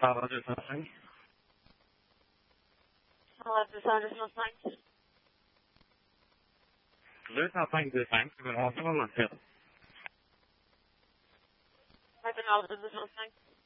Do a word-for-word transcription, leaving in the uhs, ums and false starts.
Hello, this is Mustang. Hello, this is Anders Mustang. There's nothing to thank you, but also I'm not here. I've been out of this Mustang.